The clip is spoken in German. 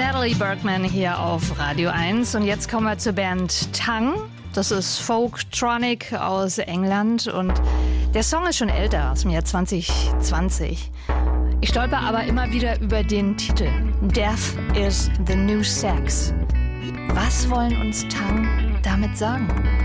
Natalie Bergman hier auf Radio 1 und jetzt kommen wir zur Band Tang. Das ist Folktronic aus England und der Song ist schon älter, aus dem Jahr 2020. Ich stolper aber immer wieder über den Titel Death is the New Sex. Was wollen uns Tang damit sagen?